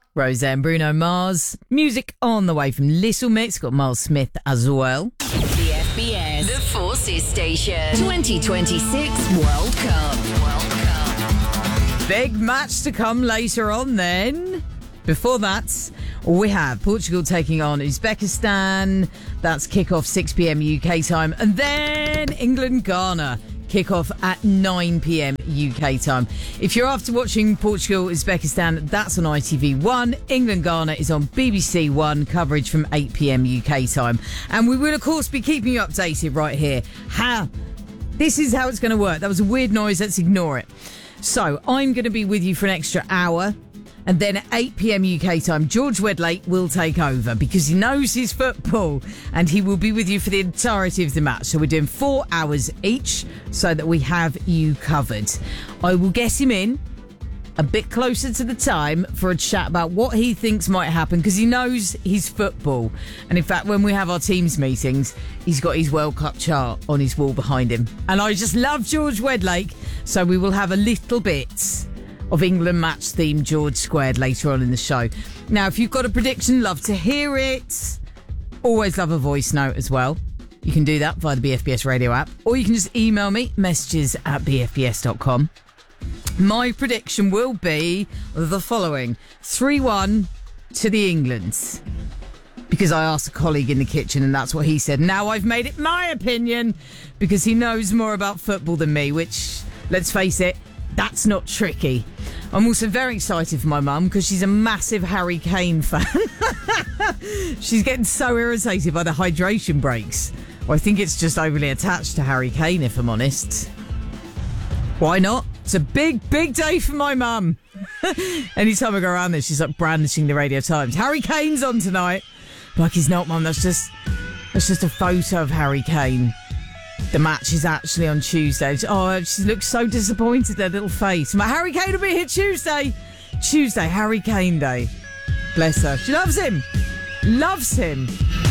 Roseanne, Bruno Mars. Music on the way from Little Mix. Got Miles Smith as well. The FBS, the Forces Station, 2026 World Cup. Big match to come later on then. Before that, we have Portugal taking on Uzbekistan. That's kick-off 6 p.m. UK time. And then England-Ghana. Kick-off at 9 p.m. UK time. If you're after watching Portugal-Uzbekistan, that's on ITV1. England-Ghana is on BBC One, coverage from 8 p.m. UK time. And we will, of course, be keeping you updated right here. This is how it's going to work. That was a weird noise. Let's ignore it. So, I'm going to be with you for an extra hour. And then at 8 p.m. UK time, George Wedlake will take over because he knows his football and he will be with you for the entirety of the match. So we're doing 4 hours each so that we have you covered. I will get him in a bit closer to the time for a chat about what he thinks might happen because he knows his football. And in fact, when we have our teams meetings, he's got his World Cup chart on his wall behind him. And I just love George Wedlake. So we will have a little bit of England match theme George squared later on in the show. Now, if you've got a prediction, love to hear it. Always love a voice note as well. You can do that via the BFBS radio app, or you can just email me, messages@bfbs.com. My prediction will be the following: 3-1 to the Englands. Because I asked a colleague in the kitchen and that's what he said. Now I've made it my opinion because he knows more about football than me, which, let's face it, that's not tricky. I'm also very excited for my mum because she's a massive Harry Kane fan. She's getting so irritated by the hydration breaks. Well, I think it's just overly attached to Harry Kane, if I'm honest. Why not? It's a big, big day for my mum. Anytime I go around there, she's like brandishing the Radio Times. Harry Kane's on tonight. Like, he's not, Mum. That's just a photo of Harry Kane. The match is actually on Tuesday. Oh, she looks so disappointed, their little face. My Harry Kane will be here Tuesday. Tuesday, Harry Kane Day. Bless her. She loves him. Loves him.